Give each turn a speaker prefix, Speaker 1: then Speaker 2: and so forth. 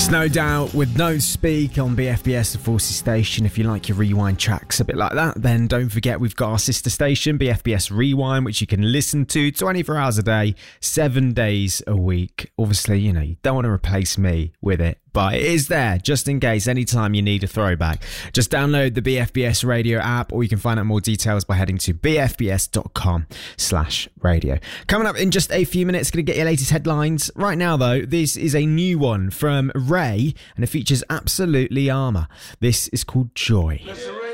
Speaker 1: No Doubt with Don't Speak on BFBS, the Forces station. If you like your rewind tracks a bit like that, then don't forget we've got our sister station, BFBS Rewind, which you can listen to 24 hours a day, 7 days a week. Obviously, you know, you don't want to replace me with it, but it is there just in case, anytime you need a throwback. Just download the BFBS radio app, or you can find out more details by heading to bfbs.com/radio. Coming up in just a few minutes, going to get your latest headlines. Right now, though, this is a new one from Ray, and it features Absolutely Armour. This is called Joy.